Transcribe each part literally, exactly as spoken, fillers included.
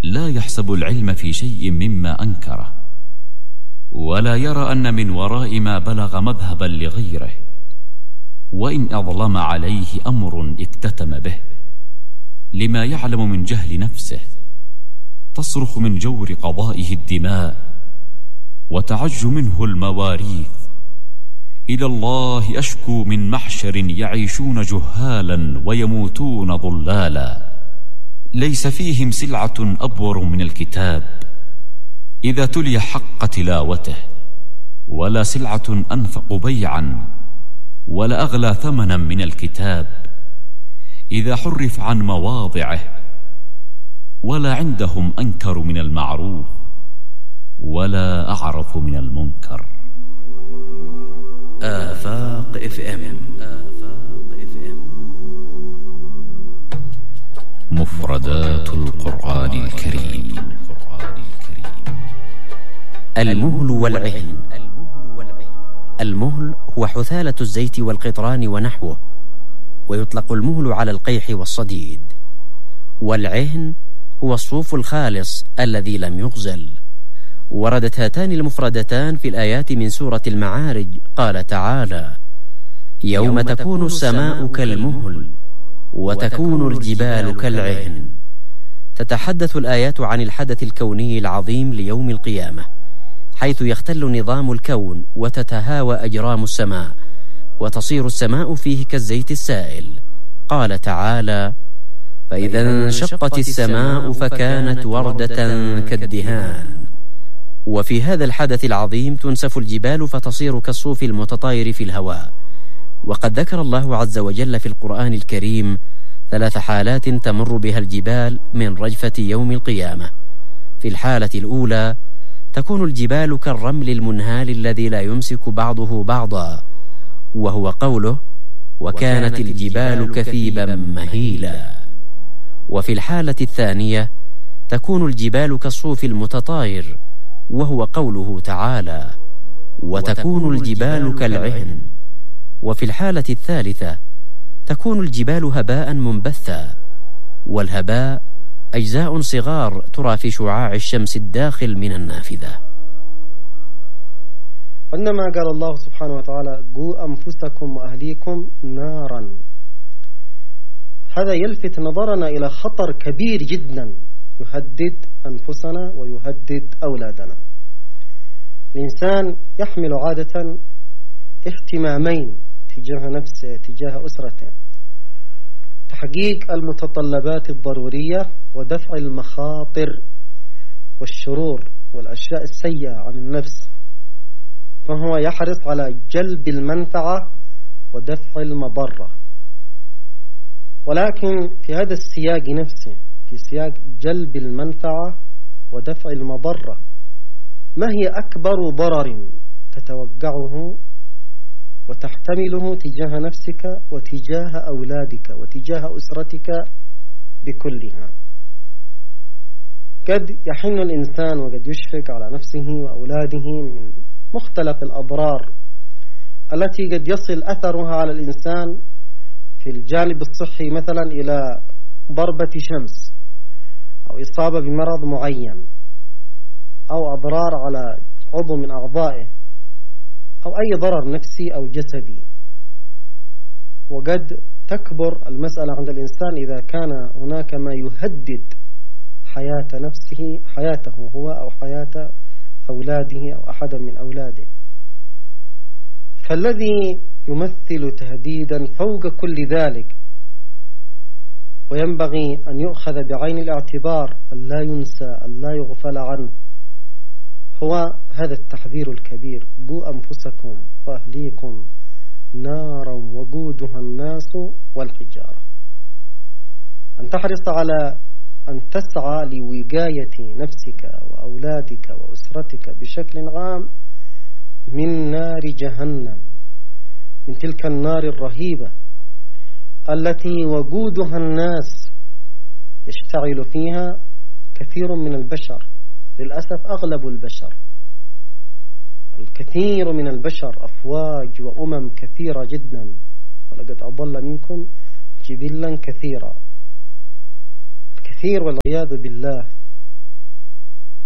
لا يحسب العلم في شيء مما أنكره، ولا يرى أن من وراء ما بلغ مذهبا لغيره، وإن أظلم عليه أمر اكتتم به لما يعلم من جهل نفسه، تصرخ من جور قضائه الدماء وتعج منه المواريث. إلى الله أشكو من محشر يعيشون جهالا ويموتون ضلالا، ليس فيهم سلعة أبور من الكتاب إذا تلي حق تلاوته، ولا سلعة أنفق بيعا ولا أغلى ثمنا من الكتاب إذا حرف عن مواضعه، ولا عندهم أنكر من المعروف ولا أعرف من المنكر. آفاق اف ام. آفاق اف ام. مفردات القرآن الكريم. المهل والعهن. المهل هو حثالة الزيت والقطران ونحوه، ويطلق المهل على القيح والصديد. والعهن هو الصوف الخالص الذي لم يغزل. وردت هاتان المفردتان في الآيات من سورة المعارج. قال تعالى: يوم تكون السماء كالمهل وتكون الجبال كالعهن. تتحدث الآيات عن الحدث الكوني العظيم ليوم القيامة، حيث يختل نظام الكون وتتهاوى أجرام السماء، وتصير السماء فيه كالزيت السائل. قال تعالى: فإذا انشقت السماء فكانت وردة كالدهان. وفي هذا الحدث العظيم تنسف الجبال فتصير كالصوف المتطاير في الهواء. وقد ذكر الله عز وجل في القرآن الكريم ثلاث حالات تمر بها الجبال من رجفة يوم القيامة. في الحالة الأولى تكون الجبال كالرمل المنهال الذي لا يمسك بعضه بعضا، وهو قوله: وكانت الجبال كثيبا مهيلا. وفي الحالة الثانية تكون الجبال كالصوف المتطاير، وهو قوله تعالى: وتكون الجبال كالعهن. وفي الحالة الثالثة تكون الجبال هباء منبثا، والهباء أجزاء صغار ترى في شعاع الشمس الداخل من النافذة. عندما قال الله سبحانه وتعالى: قوا أنفسكم وأهليكم نارا، هذا يلفت نظرنا إلى خطر كبير جدا يهدد أنفسنا ويهدد أولادنا. الإنسان يحمل عادة اهتمامين تجاه نفسه تجاه أسرته: تحقيق المتطلبات الضرورية ودفع المخاطر والشرور والأشياء السيئة عن النفس، فهو يحرص على جلب المنفعة ودفع المضرة. ولكن في هذا السياق نفسه، في سياق جلب المنفعة ودفع المضرة، ما هي أكبر ضرر تتوقعه وتحتمله تجاه نفسك وتجاه أولادك وتجاه أسرتك بكلها؟ قد يحن الإنسان وقد يشفق على نفسه وأولاده من مختلف الأضرار التي قد يصل أثرها على الإنسان في الجانب الصحي، مثلا إلى ضربة شمس أو إصابة بمرض معين أو أضرار على عضو من أعضائه أو أي ضرر نفسي أو جسدي. وقد تكبر المسألة عند الإنسان إذا كان هناك ما يهدد حياة نفسه، حياته هو أو حياة أولاده أو أحد من أولاده. فالذي يمثل تهديدا فوق كل ذلك وينبغي أن يؤخذ بعين الاعتبار، ألا ينسى، ألا يغفل عنه، هو هذا التحذير الكبير: قوا أنفسكم وأهليكم نارا وقودها الناس والحجارة. أن تحرص على أن تسعى لوقاية نفسك وأولادك وأسرتك بشكل عام من نار جهنم، من تلك النار الرهيبة التي وقودها الناس، يشتعل فيها كثير من البشر، للأسف أغلب البشر، الكثير من البشر، أفواج وأمم كثيرة جدا، ولقد أضل منكم جبلا كثيرا. الكثير والعياذ بالله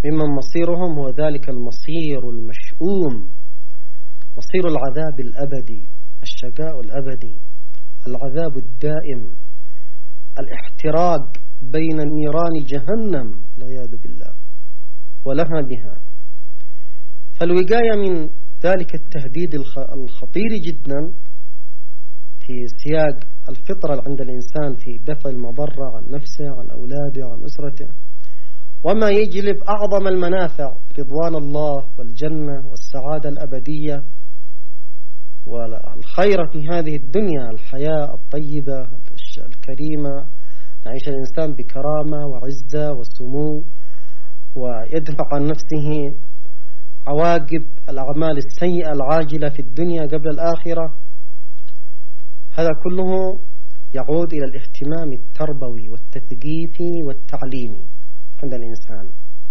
ممن مصيرهم هو ذلك المصير المشؤوم، مصير العذاب الأبدي، الشقاء الأبدي، العذاب الدائم، الاحتراق بين نيران جهنم والعياذ بالله ولها بها. فالوقاية من ذلك التهديد الخطير جدا في سياق الفطرة عند الإنسان في دفع المضرة عن نفسه، عن أولاده، عن أسرته، وما يجلب أعظم المنافع رضوان الله والجنة والسعادة الأبدية والخير في هذه الدنيا، الحياة الطيبة الكريمة، يعيش الإنسان بكرامة وعزة وسمو، ويدفع عن نفسه عواقب الأعمال السيئة العاجلة في الدنيا قبل الآخرة. هذا كله يعود إلى الاهتمام التربوي والتثقيفي والتعليمي عند الإنسان،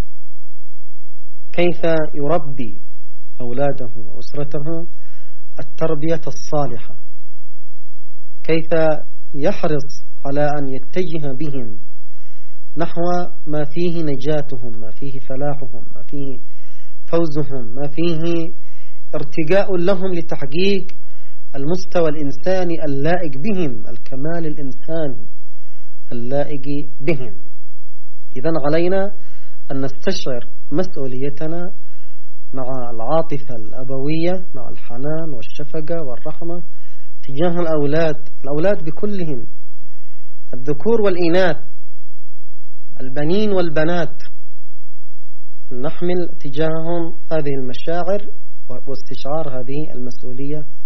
كيف يربي أولاده وأسرته التربية الصالحة، كيف يحرص على أن يتجه بهم نحو ما فيه نجاتهم، ما فيه فلاحهم، ما فيه فوزهم، ما فيه ارتقاء لهم لتحقيق المستوى الإنساني اللائق بهم، الكمال الإنساني اللائق بهم. إذن علينا أن نستشعر مسؤوليتنا مع العاطفة الأبوية، مع الحنان والشفقة والرحمة تجاه الأولاد، الأولاد بكلهم، الذكور والإناث، البنين والبنات، نحمل تجاههم هذه المشاعر واستشعار هذه المسؤولية